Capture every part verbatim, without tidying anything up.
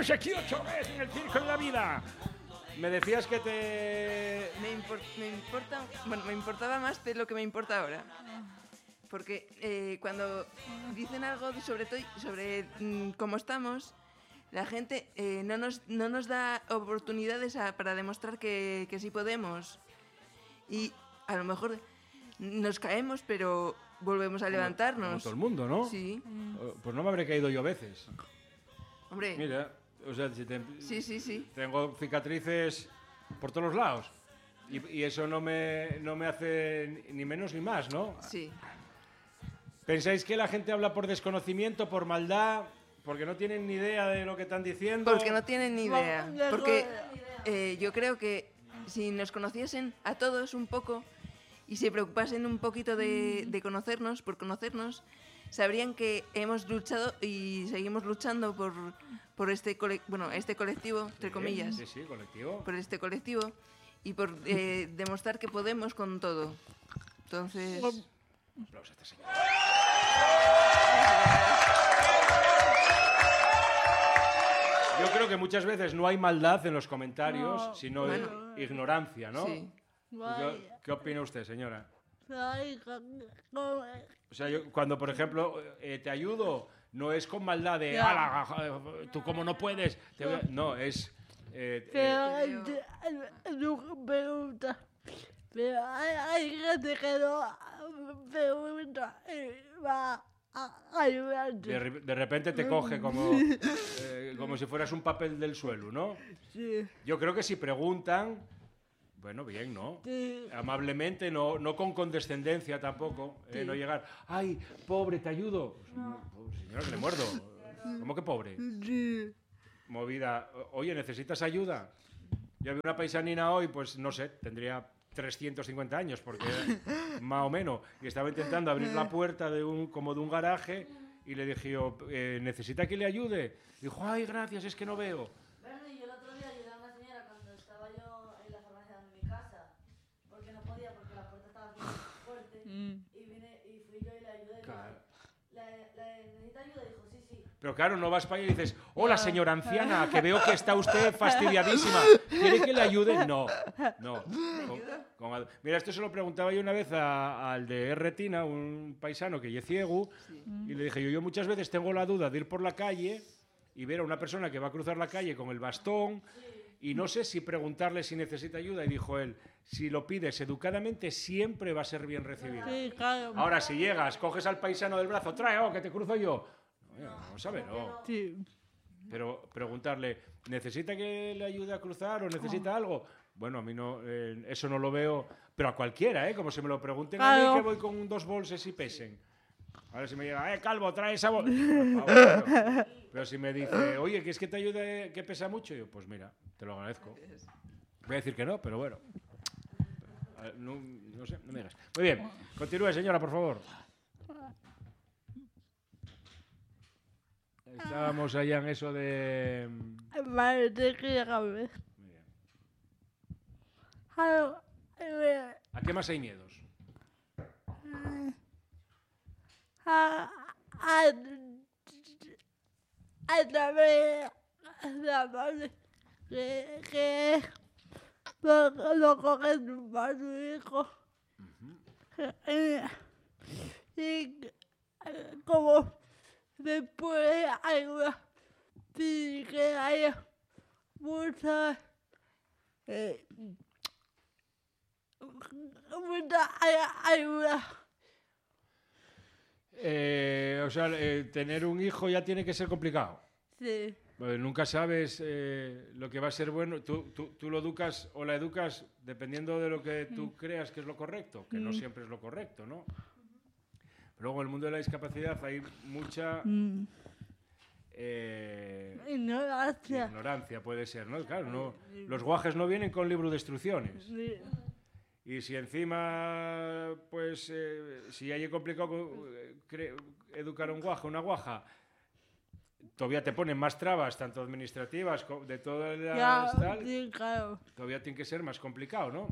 estás aquí otra vez en el circo de la vida. Me decías que te... Me, impor me importa... Bueno, me importaba más de lo que me importa ahora. Porque eh, cuando dicen algo sobre, sobre mmm, cómo estamos, la gente eh, no, nos, no nos da oportunidades a, para demostrar que, que sí podemos. Y a lo mejor nos caemos, pero volvemos a como, levantarnos. Como todo el mundo, ¿no? Sí. Pues no me habré caído yo a veces. Hombre. Mira, o sea, si te, sí, sí, sí. tengo cicatrices por todos los lados. Y, y eso no me, no me hace ni menos ni más, ¿no? Sí. ¿Pensáis que la gente habla por desconocimiento, por maldad, porque no tienen ni idea de lo que están diciendo? Porque no tienen ni idea. Porque eh, yo creo que si nos conociesen a todos un poco y se preocupasen un poquito de, de conocernos, por conocernos, sabrían que hemos luchado y seguimos luchando por, por este, cole bueno, este colectivo, entre sí, comillas. Sí, sí, colectivo. Por este colectivo y por eh, demostrar que podemos con todo. Entonces... Un aplauso a esta señora. Yo creo que muchas veces no hay maldad en los comentarios, no, sino bueno, ignorancia, ¿no? Sí. ¿Qué, ¿Qué opina usted, señora? O sea, yo, cuando, por ejemplo, eh, te ayudo, no es con maldad de, ala, tú como no puedes. Te voy a... No, es... Eh, pero no pregunta. Pero hay, hay gente que no pregunta y va a ayudarte. De, de repente te coge como, eh, como si fueras un papel del suelo, ¿no? Sí. Yo creo que si preguntan, bueno, bien, ¿no? Sí. Amablemente, no, no con condescendencia tampoco, eh, sí. No llegar, ay, pobre, te ayudo. No. Pues, señora, que le muerdo. ¿Cómo que pobre? Sí. Movida, oye, ¿necesitas ayuda? Yo vi una paisanina hoy, pues no sé, tendría trescientos cincuenta años, porque más o menos, y estaba intentando abrir la puerta de un, como de un garaje, y le dije yo, eh, ¿necesita que le ayude? Y dijo, ay, gracias, es que no veo. Bueno, y yo el otro día ayudé a una señora cuando estaba yo en la farmacia de mi casa, porque no podía, porque la puerta estaba muy fuerte, mm. y vine y fui yo y la ayudé. Claro. ¿La, la, ¿Necesita ayuda? Y dijo, sí, sí. Pero claro, no vas para allá y dices, hola, señora anciana, que veo que está usted fastidiadísima. ¿Quiere que le ayude? No, no. Con, con, mira, esto se lo preguntaba yo una vez a, al de Retina, un paisano que es ciego, sí. Y le dije yo, yo muchas veces tengo la duda de ir por la calle y ver a una persona que va a cruzar la calle con el bastón y no sé si preguntarle si necesita ayuda. Y dijo él, si lo pides educadamente siempre va a ser bien recibido. Sí, claro. Ahora, si llegas, coges al paisano del brazo, trae, oh, que te cruzo yo. No, no sabe, no. Sí. Pero preguntarle, ¿necesita que le ayude a cruzar o necesita oh. algo? Bueno, a mí no, eh, eso no lo veo, pero a cualquiera, ¿eh? Como si me lo pregunten claro. A mí que voy con dos bolsas y pesen. Ahora si me llega, eh, Calvo, trae esa bolsa. Pero, pero si me dice, oye, ¿quieres que te ayude que pesa mucho? Yo, pues mira, te lo agradezco. Voy a decir que no, pero bueno. No, no sé, no me digas. Muy bien, continúe, señora, por favor. Estábamos allá en eso de... Vale, te quería ver. Muy bien. ¿A qué más hay miedos? A, a, a través la madre que, que lo, lo cogen para su hijo. Uh-huh. Y, y como después hay una sí que hay muchas eh, mucha ayuda. Eh, o sea, eh, tener un hijo ya tiene que ser complicado. Sí. Pues nunca sabes eh, lo que va a ser bueno. Tú, tú, tú lo educas o la educas dependiendo de lo que tú mm. creas que es lo correcto, que mm. no siempre es lo correcto, ¿no? Pero luego en el mundo de la discapacidad hay mucha mm. eh, ignorancia. Ignorancia puede ser, ¿no? Claro, no, los guajes no vienen con libro de instrucciones. Sí. Y si encima, pues, eh, si hay complicado eh, educar a un guaja, una guaja, todavía te ponen más trabas, tanto administrativas, de todas las ya, tal, sí, claro. Todavía tiene que ser más complicado, ¿no?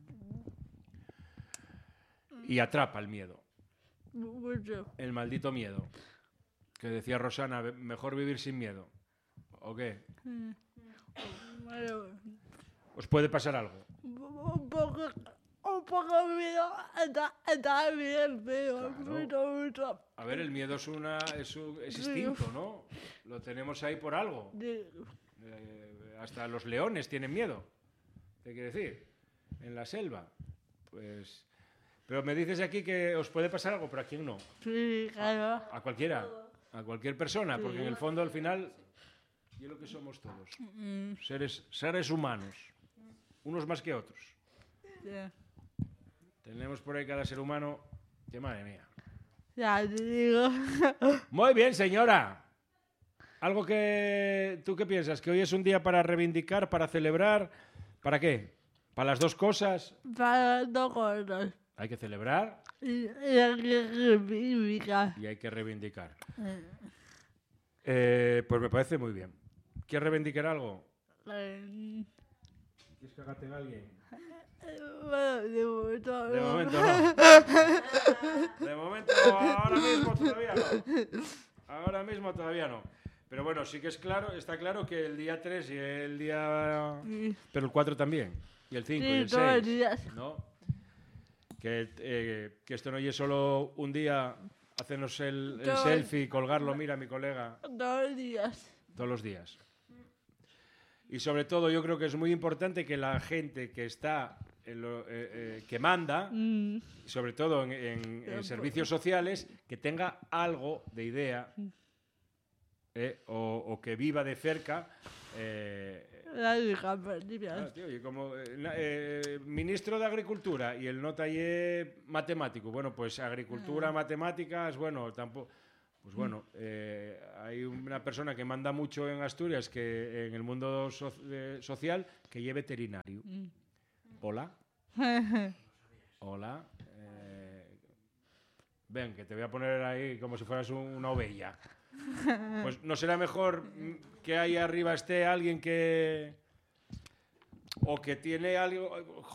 Y atrapa el miedo. Mucho. El maldito miedo. Que decía Rosana, mejor vivir sin miedo. o qué? Bueno, ¿Os puede pasar algo? un poco, un poco miedo, está, está bien, pero Claro. mucho, mucho. A ver, el miedo es, una, es, un, es instinto, ¿no? Lo tenemos ahí por algo. Sí. Eh, hasta los leones tienen miedo. ¿Qué quiere decir? En la selva. Pues... Pero me dices aquí que os puede pasar algo, pero ¿a quién no? Sí, claro. A cualquiera. A cualquier persona, porque en el fondo, al final, y es lo que somos todos. Mm, Seres, seres humanos. Unos más que otros. sí. Tenemos por ahí cada ser humano... ¡Qué madre mía! Ya te digo. Muy bien, señora. Algo que... ¿Tú qué piensas? ¿Que hoy es un día para reivindicar, para celebrar? ¿Para qué? ¿Para las dos cosas? Para dos cosas. Hay que celebrar Y, y hay que reivindicar. y hay que reivindicar. Eh, pues me parece muy bien. ¿Quieres reivindicar algo? Eh, ¿Quieres cagarte en alguien? Bueno, de momento De no. momento no. De momento, ahora mismo todavía no. Ahora mismo todavía no. Pero bueno, sí que es claro, está claro que el día tres y el día... Sí, Pero el cuatro también. Y el cinco sí, y el todos los seis. días. ¿No? Que, eh, que esto no es solo un día hacernos el, el Todo- selfie, colgarlo, mira mi colega, Todos los días. todos los días. Y sobre todo yo creo que es muy importante que la gente que está, en lo- eh, eh, que manda, Mm, sobre todo en, en- en servicios sociales, que tenga algo de idea eh, o, o que viva de cerca. eh, las hijas perdidas. Ah, tío, y como eh, na- eh, ministro de Agricultura y el no taller matemático. Bueno, pues agricultura, matemáticas, bueno, tampoco. Pues bueno, eh, hay una persona que manda mucho en Asturias, que en el mundo so- eh, social, que es veterinario. Hola. Hola. eh, ven, que te voy a poner ahí como si fueras un- una ovella. Pues no será mejor mm, que ahí arriba esté alguien que... O que tiene algo...